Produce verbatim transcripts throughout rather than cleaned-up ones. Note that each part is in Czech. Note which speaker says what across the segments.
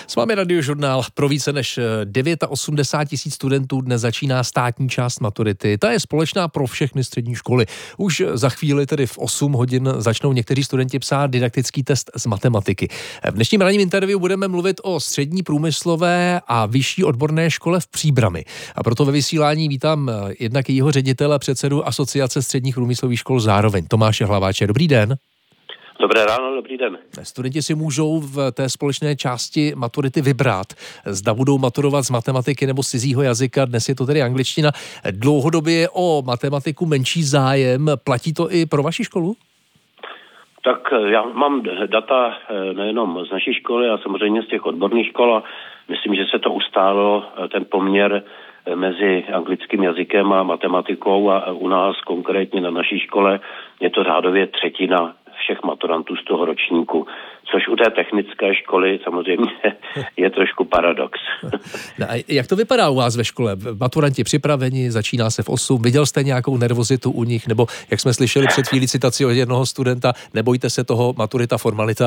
Speaker 1: S vámi Radiožurnál. Pro více než osmdesát devět tisíc studentů dnes začíná státní část maturity. Ta je společná pro všechny střední školy. Už za chvíli, tedy v osm hodin, začnou někteří studenti psát didaktický test z matematiky. V dnešním ranním interview budeme mluvit o střední průmyslové a vyšší odborné škole v Příbrami. A proto ve vysílání vítám jednak jejího ředitele, předsedu Asociace středních průmyslových škol zároveň, Tomáše Hlaváče. Dobrý den.
Speaker 2: Dobré ráno, dobrý den.
Speaker 1: Studenti si můžou v té společné části maturity vybrat, zda budou maturovat z matematiky nebo z cizího jazyka, dnes je to tedy angličtina. Dlouhodobě je o matematiku menší zájem, platí to i pro vaši školu?
Speaker 2: Tak já mám data nejenom z naší školy, ale samozřejmě z těch odborných škol a myslím, že se to ustálo, ten poměr mezi anglickým jazykem a matematikou a u nás konkrétně na naší škole je to řádově třetina všech maturantů z toho ročníku, což u té technické školy samozřejmě je trošku paradox.
Speaker 1: No a jak to vypadá u vás ve škole? Maturanti připraveni, začíná se v osm. Viděl jste nějakou nervozitu u nich? Nebo, jak jsme slyšeli před chvílí citaci od jednoho studenta, nebojte se toho, maturita, formalita?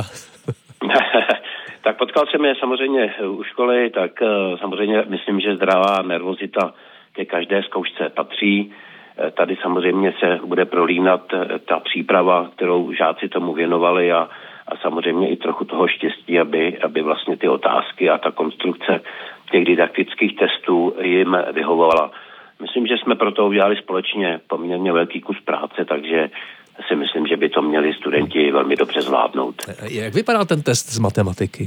Speaker 2: Tak potkal jsem je samozřejmě u školy, tak samozřejmě myslím, že zdravá nervozita ke každé zkoušce patří. Tady samozřejmě se bude prolínat ta příprava, kterou žáci tomu věnovali a, a samozřejmě i trochu toho štěstí, aby, aby vlastně ty otázky a ta konstrukce těch didaktických testů jim vyhovovala. Myslím, že jsme proto udělali společně poměrně velký kus práce, takže si myslím, že by to měli studenti velmi dobře zvládnout.
Speaker 1: Jak vypadá ten test z matematiky?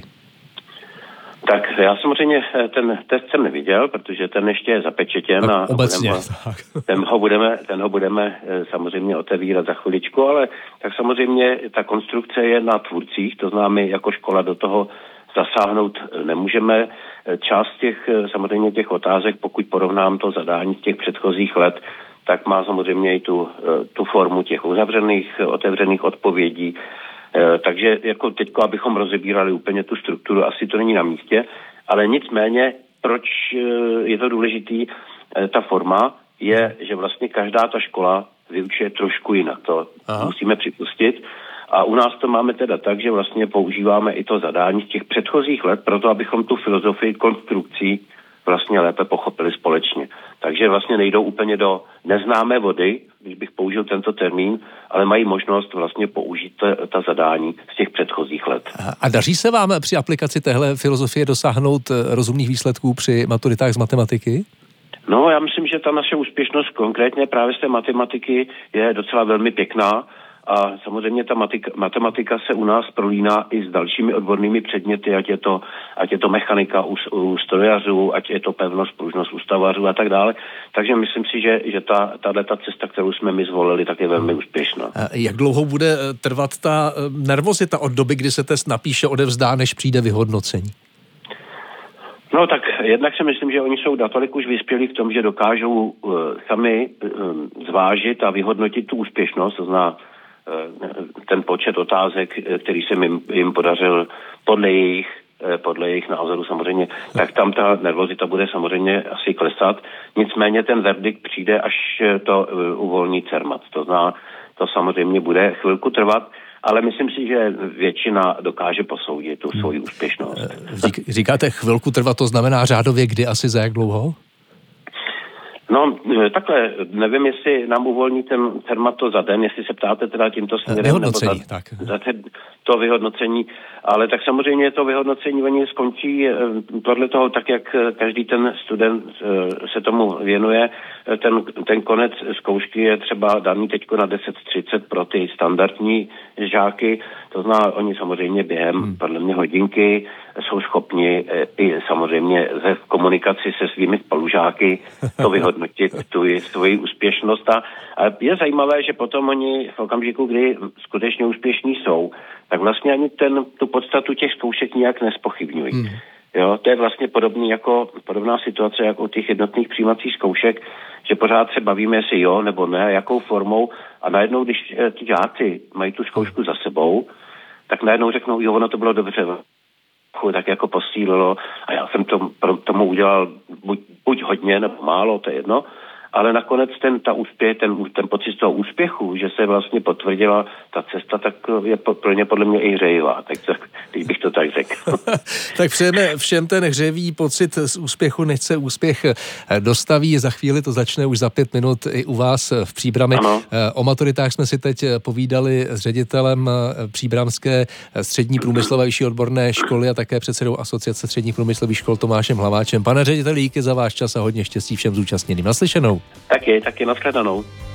Speaker 2: Tak já samozřejmě ten test jsem neviděl, protože ten ještě je zapečetěn a
Speaker 1: obecně,
Speaker 2: budeme, ten, ho budeme, ten ho budeme samozřejmě otevírat za chviličku, ale tak samozřejmě ta konstrukce je na tvůrcích, to znamená, my jako škola do toho zasáhnout nemůžeme. Část těch samozřejmě těch otázek, pokud porovnám to zadání z těch předchozích let, tak má samozřejmě i tu, tu formu těch uzavřených, otevřených odpovědí. Takže jako teďko, abychom rozebírali úplně tu strukturu, asi to není na místě, ale nicméně, proč je to důležitý, ta forma je, že vlastně každá ta škola vyučuje trošku jinak, to Aha. musíme připustit. A u nás to máme teda tak, že vlastně používáme i to zadání z těch předchozích let, proto abychom tu filozofii konstrukcí vlastně lépe pochopili společně. Takže vlastně nejdou úplně do neznámé vody, když bych použil tento termín, ale mají možnost vlastně použít ta, ta zadání z těch předchozích let.
Speaker 1: A daří se vám při aplikaci téhle filozofie dosáhnout rozumných výsledků při maturitách z matematiky?
Speaker 2: No, já myslím, že ta naše úspěšnost konkrétně právě z té matematiky je docela velmi pěkná. A samozřejmě ta matika, matematika se u nás prolíná i s dalšími odbornými předměty, ať je to, ať je to mechanika u, u strojařů, ať je to pevnost, pružnost u stavařů a tak dále. Takže myslím si, že, že ta, tato cesta, kterou jsme my zvolili, tak je velmi úspěšná.
Speaker 1: Jak dlouho bude trvat ta nervozita od doby, kdy se test napíše, odevzdá, než přijde vyhodnocení?
Speaker 2: No tak jednak si myslím, že oni jsou natolik už vyspělí v tom, že dokážou uh, sami uh, zvážit a vyhodnotit tu úspěšnost, to znamená ten počet otázek, který se jim, jim podařil podle jejich, podle jejich názoru samozřejmě, tak tam ta nervozita bude samozřejmě asi klesat. Nicméně ten verdikt přijde, až to uvolní Cermat. To znamená, to samozřejmě bude chvilku trvat, ale myslím si, že většina dokáže posoudit tu svoji úspěšnost.
Speaker 1: Říkáte chvilku trvat, to znamená řádově kdy, asi za jak dlouho?
Speaker 2: No, takhle, nevím, jestli nám uvolní ten Cermat to za den, jestli se ptáte teda tímto směrem.
Speaker 1: Vyhodnocení,
Speaker 2: nebo za,
Speaker 1: tak.
Speaker 2: Za to vyhodnocení, ale tak samozřejmě to vyhodnocení, oni skončí podle toho, tak jak každý ten student se tomu věnuje. Ten, ten konec zkoušky je třeba daný teďko na deset třicet pro ty standardní žáky, to znamená, oni samozřejmě během, hmm. podle mě hodinky, jsou schopni i samozřejmě v komunikaci se svými spolužáky to vyhodnotit, tu svoji úspěšnost. A je zajímavé, že potom oni v okamžiku, kdy skutečně úspěšní jsou, tak vlastně ani ten, tu podstatu těch zkoušek nijak nespochybňují. Hmm. Jo, to je vlastně podobný jako, podobná situace jako u těch jednotných přijímacích zkoušek, že pořád se bavíme, jestli jo nebo ne, jakou formou a najednou, když ti žáci mají tu zkoušku za sebou, tak najednou řeknou, jo, ono to bylo dobře, tak jako posílilo a já jsem to, tomu udělal buď, buď hodně nebo málo, to je jedno, ale nakonec ten, ta úspěch, ten, ten pocit z toho úspěchu, že se vlastně potvrdila ta cesta, tak je pro ně podle mě i hřejivá, tak to, když bych to tak řekl.
Speaker 1: Tak přejeme všem ten hřejivý pocit z úspěchu, nech se úspěch dostaví, za chvíli to začne už za pět minut i u vás v Příbrami. Ano. O maturitách jsme si teď povídali s ředitelem Příbramské střední průmyslové vyšší odborné školy a také předsedou Asociace středních průmyslových škol Tomášem Hlaváčem. Pane řediteli, díky za váš čas a hodně štěstí všem zúčastněným. Naslyšenou.
Speaker 2: Taky, taky nashledanou.